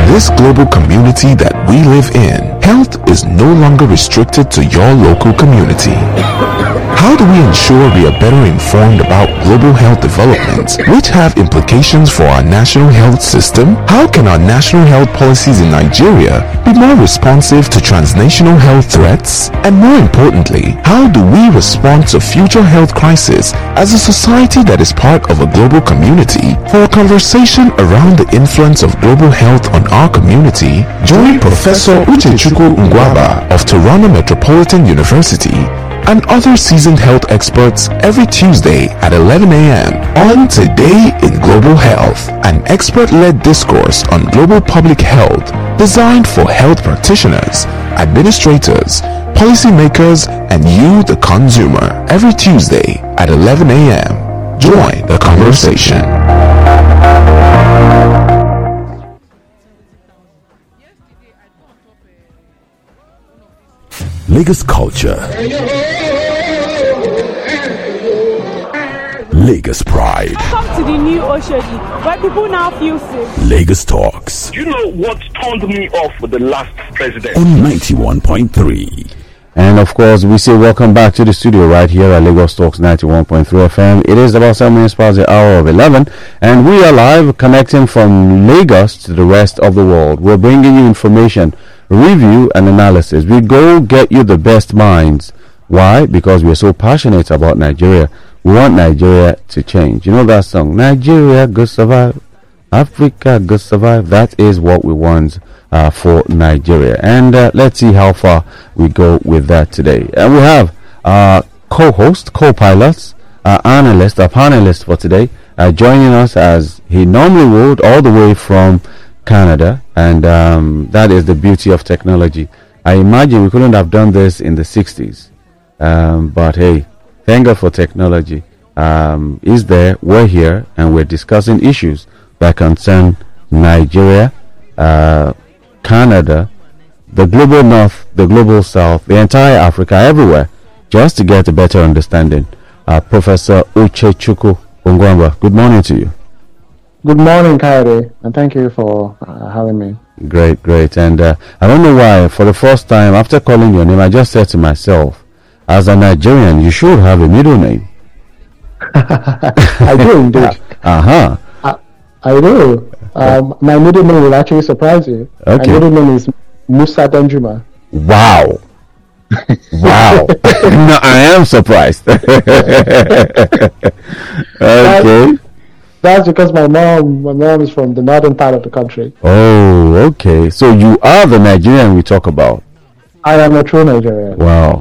this global community that we live in, health is no longer restricted to your local community. How do we ensure we are better informed about global health developments which have implications for our national health system? How can our national health policies in Nigeria be more responsive to transnational health threats? And more importantly, how do we respond to future health crises as a society that is part of a global community? For a conversation around the influence of global health on our community, join Professor Uchechukwu Ngwaba of Toronto Metropolitan University and other seasoned health experts every Tuesday at 11 a.m. on Today in Global Health, an expert-led discourse on global public health designed for health practitioners, administrators, policymakers, and you, the consumer, every Tuesday at 11 a.m. Join the conversation. Lagos culture, Lagos pride. Welcome to the new Oshodi, where people now feel safe. Lagos talks. You know what turned me off with the last president? On 91.3. And of course, we say welcome back to the studio right here at Lagos Talks 91.3 FM. It is about 7 minutes past the hour of 11, and we are live connecting from Lagos to the rest of the world. We're bringing you information, review, and analysis. We go get you the best minds. Why? Because we're so passionate about Nigeria. We want Nigeria to change. You know that song, Nigeria go survive, Africa go survive. That is what we want for Nigeria. And let's see how far we go with that today. And we have co-host, co-pilots, analyst, a panelist for today, joining us as he normally would, all the way from Canada. And that is the beauty of technology. I imagine we couldn't have done this in the 60s. But hey, thank God for technology. Is there, we're here, and we're discussing issues that concern Nigeria, Canada, the global north, the global south, the entire Africa, everywhere, just to get a better understanding. Professor Uchechukwu Ngwaba, good morning to you. Good morning, Kairi, and thank you for having me. Great. And I don't know why, for the first time, after calling your name, I just said to myself, as a Nigerian, you should have a middle name. I do indeed. I do. My middle name will actually surprise you. Okay. My middle name is Musa Danjuma. Wow. No, I am surprised. Okay. That's because my mom is from the northern part of the country. Oh, okay. So you are the Nigerian we talk about. I am a true Nigerian. Wow.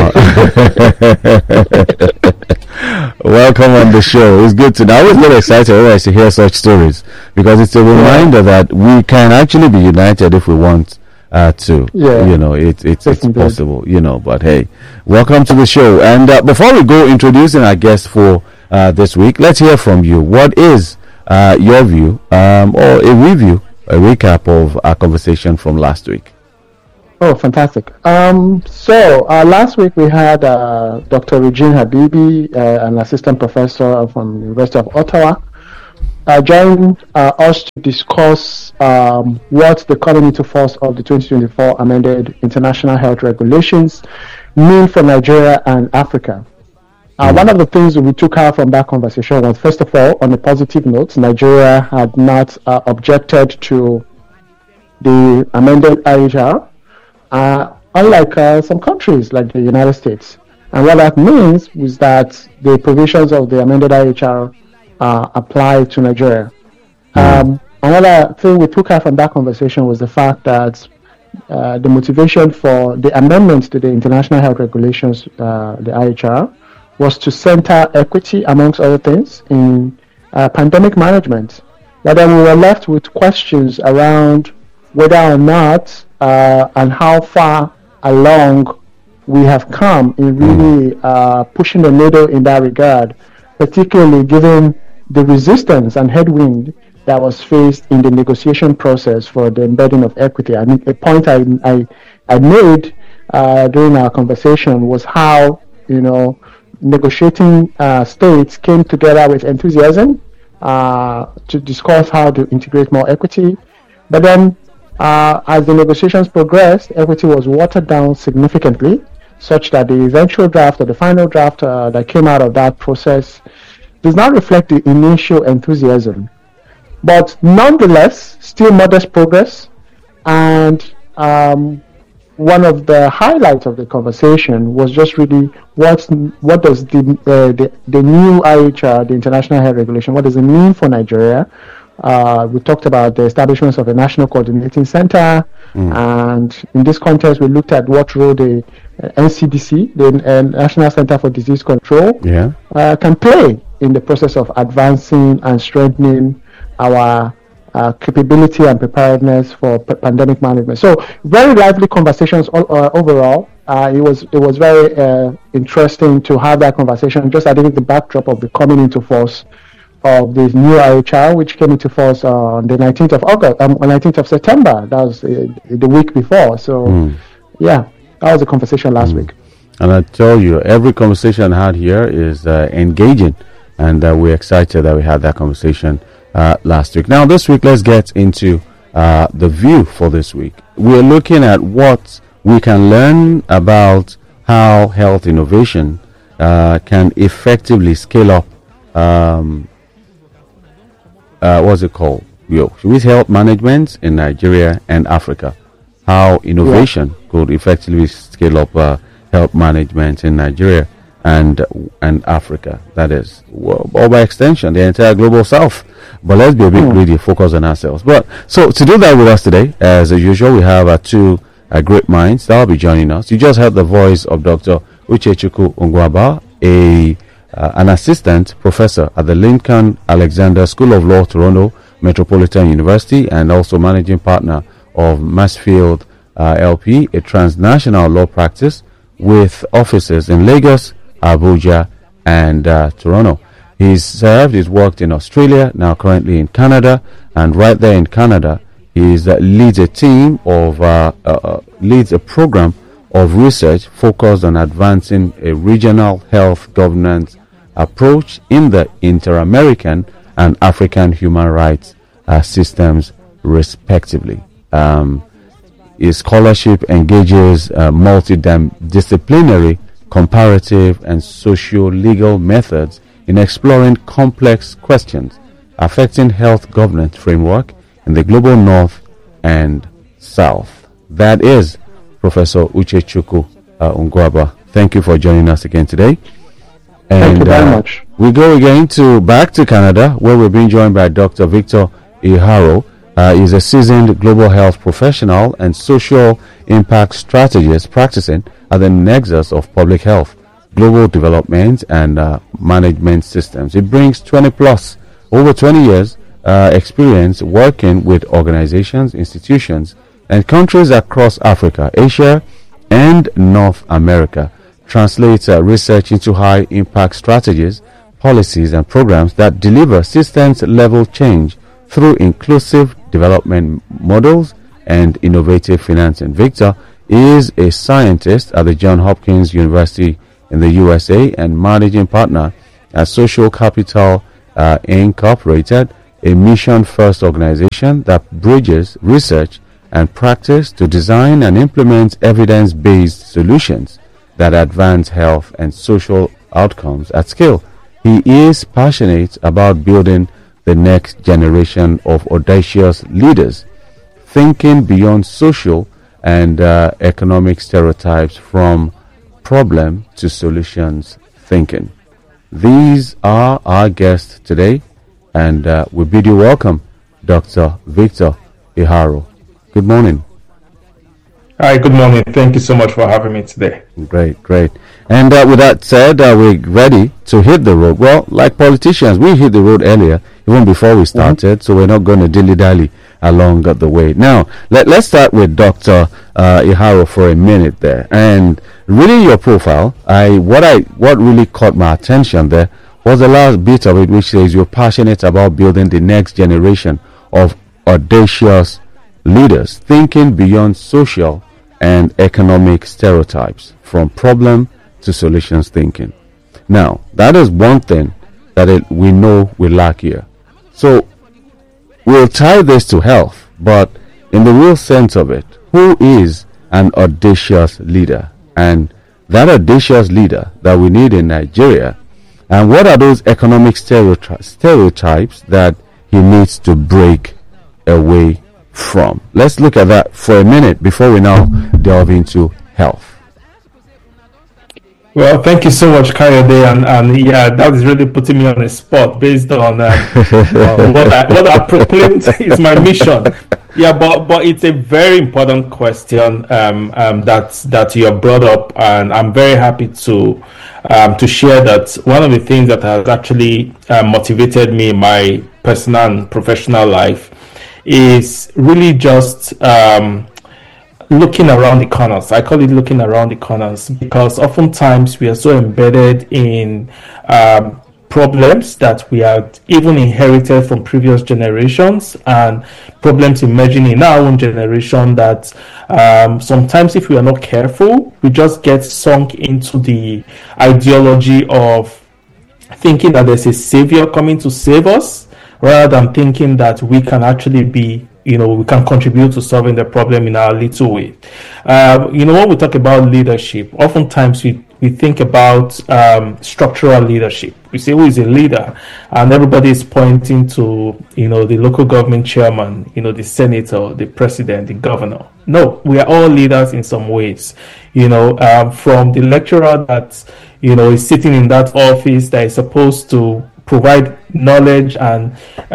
Welcome on the show. It's good to know. I always get excited always to hear such stories, because it's a reminder that we can actually be united if we want to. Yeah. You know, it's possible, you know, but hey, welcome to the show. And before we go introducing our guest for this week, let's hear from you. What is your view or a review, a recap of our conversation from last week? Oh, fantastic. So last week we had Dr. Regine Habibi, an assistant professor from the University of Ottawa, join us to discuss what the coming into force of the 2024 amended international health regulations mean for Nigeria and Africa. One of the things that we took out from that conversation was, first of all, on a positive note, Nigeria had not objected to the amended IHR, unlike some countries like the United States. And what that means is that the provisions of the amended IHR apply to Nigeria. Another thing we took out from that conversation was the fact that the motivation for the amendments to the international health regulations, the IHR, was to center equity, amongst other things, in pandemic management. But then we were left with questions around whether or not and how far along we have come in really pushing the needle in that regard, particularly given the resistance and headwind that was faced in the negotiation process for the embedding of equity. I mean, a point I made during our conversation was how, negotiating states came together with enthusiasm to discuss how to integrate more equity. But then As the negotiations progressed, equity was watered down significantly, such that the eventual draft or the final draft that came out of that process does not reflect the initial enthusiasm. But nonetheless, still modest progress. And one of the highlights of the conversation was just really what does the new IHR, the International Health Regulation, what does it mean for Nigeria? We talked about the establishment of a national coordinating center, and in this context, we looked at what role the NCDC, the National Center for Disease Control, can play in the process of advancing and strengthening our capability and preparedness for pandemic management. So, very lively conversations overall. It was very interesting to have that conversation, just against the backdrop of the coming into force of this new IHR, which came into force on the 19th of August, 19th of September. That was the week before. So, yeah, that was the conversation last week. And I tell you, every conversation I had here is engaging, and we're excited that we had that conversation last week. Now, this week, let's get into the view for this week. We're looking at what we can learn about how health innovation can effectively scale up what's it called? With health management in Nigeria and Africa. How innovation could effectively scale up health management in Nigeria and Africa. That is, or by extension, the entire global South. But let's be a bit greedy, focus on ourselves. But so to do that with us today, as usual, we have two great minds that will be joining us. You just heard the voice of Dr. Uchechukwu Ungwaba, an assistant professor at the Lincoln Alexander School of Law, Toronto Metropolitan University, and also managing partner of Massfield LP, a transnational law practice with offices in Lagos, Abuja, and Toronto. He's worked in Australia, now currently in Canada, and right there in Canada, he leads a team of leads a program of research focused on advancing a regional health governance approach in the inter-American and African human rights systems, respectively. His scholarship engages multidisciplinary, comparative, and socio-legal methods in exploring complex questions affecting health governance framework in the global North and South. That is Professor Uchechukwu Ungwaba. Thank you for joining us again today. And, thank you very much. We go again back to Canada, where we're being joined by Dr. Victor Iharo. He's a seasoned global health professional and social impact strategist practicing at the nexus of public health, global development, and management systems. He brings over 20 years experience working with organizations, institutions, and countries across Africa, Asia, and North America. Translates research into high impact strategies, policies, and programs that deliver systems level change through inclusive development models and innovative financing. Victor is a scientist at the Johns Hopkins University in the USA and managing partner at Social Capital Incorporated, a mission-first organization that bridges research and practice to design and implement evidence-based solutions that advance health and social outcomes at scale. He is passionate about building the next generation of audacious leaders, thinking beyond social and economic stereotypes, from problem to solutions thinking. These are our guests today, and we bid you welcome, Dr. Victor Iharo. Good morning. Hi, good morning. Thank you so much for having me today. Great. And with that said, we're ready to hit the road. Well, like politicians, we hit the road earlier, even before we started, so we're not going to dilly-dally along the way. Now, let's start with Dr. Iharo for a minute there. And reading your profile, what really caught my attention there was the last bit of it, which says you're passionate about building the next generation of audacious leaders, thinking beyond social and economic stereotypes, from problem to solutions thinking. Now, that is one thing that we know we lack here. So we'll tie this to health, but in the real sense of it, who is an audacious leader? And that audacious leader that we need in Nigeria, and what are those economic stereotypes that he needs to break away from? Let's look at that for a minute before we now delve into health. Well, thank you so much, Kayode, and yeah, that is really putting me on a spot based on what I proclaimed is my mission. Yeah, but it's a very important question that you have brought up, and I'm very happy to share that one of the things that has actually motivated me in my personal and professional life is really just looking around the corners. I call it looking around the corners because oftentimes we are so embedded in problems that we had even inherited from previous generations and problems emerging in our own generation that sometimes if we are not careful, we just get sunk into the ideology of thinking that there's a savior coming to save us rather than thinking that we can actually be, we can contribute to solving the problem in our little way. When we talk about leadership, oftentimes we think about structural leadership. We say, who is a leader? And everybody is pointing to, the local government chairman, the senator, the president, the governor. No, we are all leaders in some ways. From the lecturer that, is sitting in that office that is supposed to provide knowledge and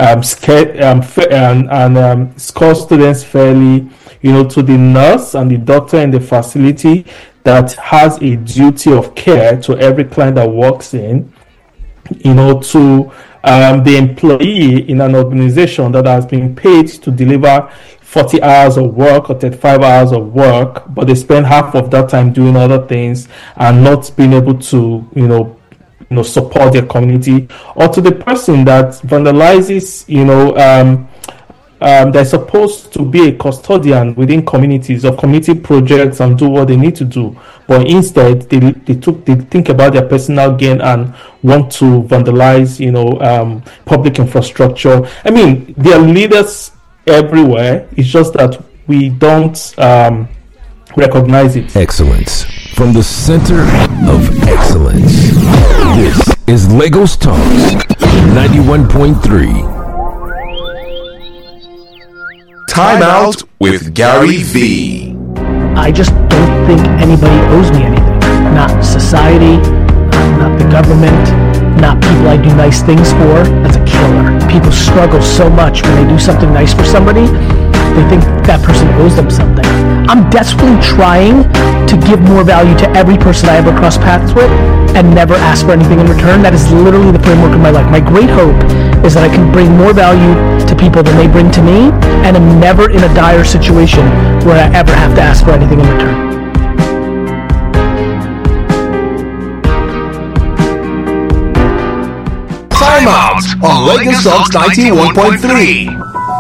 score students fairly, to the nurse and the doctor in the facility that has a duty of care to every client that walks in, to the employee in an organization that has been paid to deliver 40 hours of work or 35 hours of work, but they spend half of that time doing other things and not being able to, support their community, or to the person that vandalizes, they're supposed to be a custodian within communities or community projects and do what they need to do, but instead they think about their personal gain and want to vandalize, public infrastructure. I mean, there are leaders everywhere. It's just that we don't recognize it. Excellence from the center of excellence. This is Lagos Talks 91.3. Time out with Gary V. I just don't think anybody owes me anything. Not society, not the government, not people I do nice things for. That's a killer. People struggle so much when they do something nice for somebody. They think that person owes them something. I'm desperately trying to give more value to every person I ever cross paths with and never ask for anything in return. That is literally the framework of my life. My great hope is that I can bring more value to people than they bring to me, and I'm never in a dire situation where I ever have to ask for anything in return. Time out on Lagos Talks 91.3.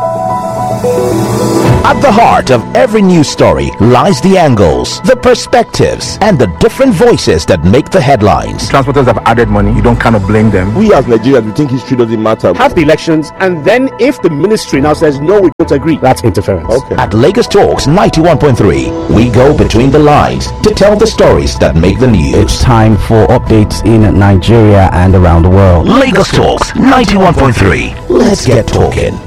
At the heart of every news story lies the angles, the perspectives, and the different voices that make the headlines. Transporters have added money. You don't kind of blame them. We as Nigerians, we think history doesn't matter. Have the elections, and then if the ministry now says, no, we don't agree, that's interference. Okay. At Lagos Talks 91.3, we go between the lines to tell the stories that make the news. It's time for updates in Nigeria and around the world. Lagos Talks 91.3. Let's get talking.